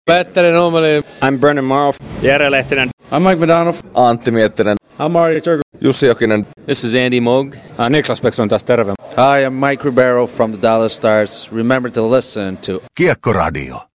Petteri Nummeli. I'm Brennan Morrow. Jere Lehtinen. I'm Mike McDonald. Antti Miettinen. I'm Marty Turku. Jussi Jokinen. This is Andy Moog. Niklas Bäckström taas terve. Hi, I'm Mike Ribeiro from the Dallas Stars. Remember to listen to Kiekkoradio.